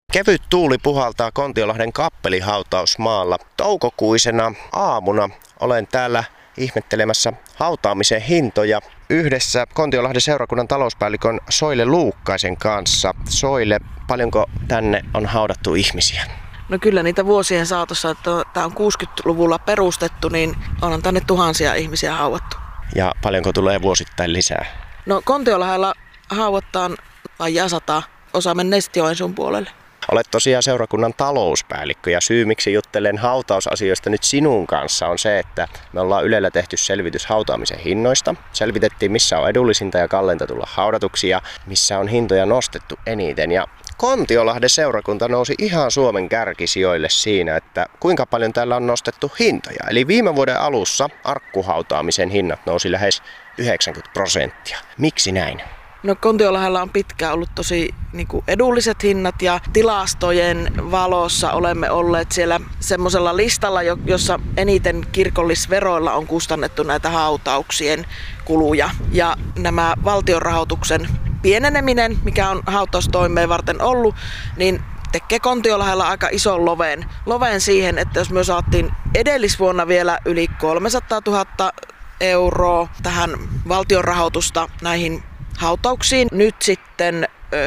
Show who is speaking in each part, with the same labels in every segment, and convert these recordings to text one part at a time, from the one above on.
Speaker 1: Kevyt tuuli puhaltaa Kontiolahden kappelihautausmaalla. Toukokuisena aamuna olen täällä ihmettelemässä hautaamisen hintoja yhdessä Kontiolahden seurakunnan talouspäällikön Soile Luukkaisen kanssa. Soile, paljonko tänne on haudattu ihmisiä?
Speaker 2: No kyllä niitä vuosien saatossa, että tämä on 60-luvulla perustettu, niin onhan tänne tuhansia ihmisiä haudattu.
Speaker 1: Ja paljonko tulee vuosittain lisää?
Speaker 2: No Kontiolahdella haudataan vajaa 100, osa menee sitten Joensuun puolelle.
Speaker 1: Olet tosiaan seurakunnan talouspäällikkö ja syy miksi juttelen hautausasioista nyt sinun kanssa on se, että me ollaan Ylellä tehty selvitys hautaamisen hinnoista. Selvitettiin missä on edullisinta ja kalleinta tulla haudatuksi ja missä on hintoja nostettu eniten. Ja Kontiolahden seurakunta nousi ihan Suomen kärkisijoille siinä, että kuinka paljon täällä on nostettu hintoja. Eli viime vuoden alussa arkkuhautaamisen hinnat nousi lähes 90%. Miksi näin?
Speaker 2: No Kontiolahdella on pitkään ollut tosi edulliset hinnat ja tilastojen valossa olemme olleet siellä semmoisella listalla, jossa eniten kirkollisveroilla on kustannettu näitä hautauksien kuluja. Ja nämä valtionrahoituksen pieneneminen, mikä on hautaustoimeen varten ollut, niin tekee Kontiolahdella aika ison loven siihen, että jos me saatiin edellisvuonna vielä yli 300 000 euroa tähän valtionrahoitusta näihin hautauksiin. Nyt sitten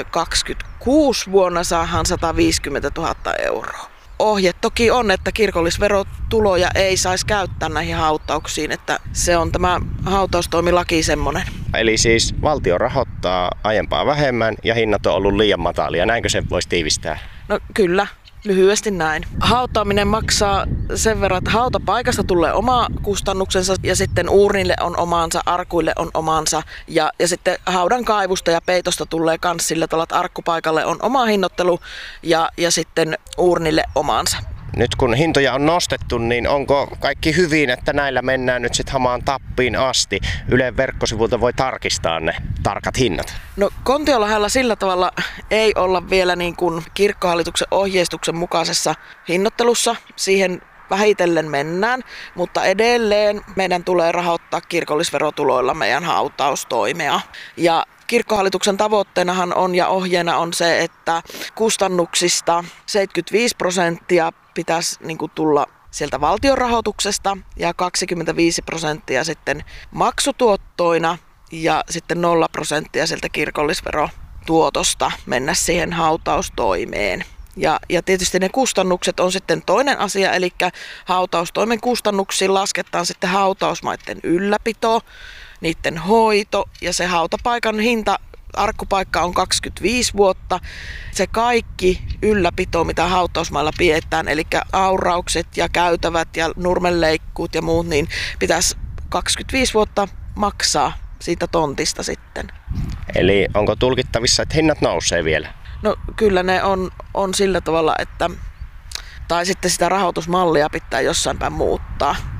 Speaker 2: 26 vuonna saadaan 150 000 euroa. Ohje toki on, että kirkollisverotuloja ei saisi käyttää näihin hautauksiin, että se on tämä hautaustoimilaki semmoinen.
Speaker 1: Eli siis valtio rahoittaa aiempaa vähemmän ja hinnat on ollut liian matalia, näinkö se voisi tiivistää?
Speaker 2: No kyllä. Lyhyesti näin. Hautaaminen maksaa sen verran, että hautapaikasta tulee oma kustannuksensa ja sitten uurnille on omansa, arkuille on omansa ja sitten haudan kaivusta ja peitosta tulee myös sillä tavalla, että arkkupaikalle on oma hinnoittelu ja sitten uurnille omansa.
Speaker 1: Nyt kun hintoja on nostettu, niin onko kaikki hyvin, että näillä mennään nyt sitten hamaan tappiin asti? Ylen verkkosivulta voi tarkistaa ne tarkat hinnat.
Speaker 2: No Kontiolahdella sillä tavalla ei olla vielä niin kuin kirkkohallituksen ohjeistuksen mukaisessa hinnoittelussa. Siihen vähitellen mennään, mutta edelleen meidän tulee rahoittaa kirkollisverotuloilla meidän hautaustoimea. Ja kirkkohallituksen tavoitteenahan on ja ohjeena on se, että kustannuksista 75% pitäisi tulla sieltä valtionrahoituksesta ja 25% sitten maksutuottoina ja sitten 0% sieltä kirkollisverotuotosta mennä siihen hautaustoimeen. Ja tietysti ne kustannukset on sitten toinen asia, eli hautaustoimen kustannuksiin lasketaan sitten hautausmaiden ylläpito, niiden hoito ja se hautapaikan hinta, arkkupaikka on 25 vuotta. Se kaikki ylläpito, mitä hautausmailla pidetään, eli auraukset ja käytävät ja nurmenleikkuut ja muut, niin pitäisi 25 vuotta maksaa siitä tontista sitten.
Speaker 1: Eli onko tulkittavissa, että hinnat nousee vielä?
Speaker 2: No kyllä ne on sillä tavalla, että tai sitten sitä rahoitusmallia pitää jossain päin muuttaa.